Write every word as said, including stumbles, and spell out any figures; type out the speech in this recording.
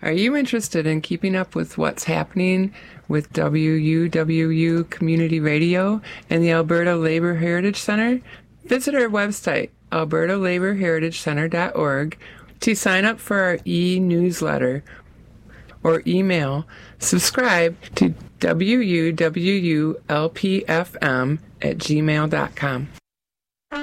Are you interested in keeping up with what's happening with W U W U Community Radio and the Alberta Labour Heritage Centre? Visit our website, alberta labour heritage centre dot org, to sign up for our e-newsletter or email subscribe to W U W U L P F M at gmail dot com.